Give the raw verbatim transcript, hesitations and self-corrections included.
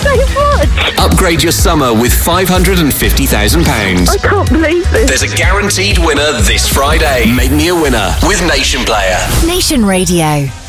so much. Upgrade your summer with five hundred fifty thousand pounds. I can't believe this. There's a guaranteed winner this Friday. Make me a winner with Nation Player. Nation Radio.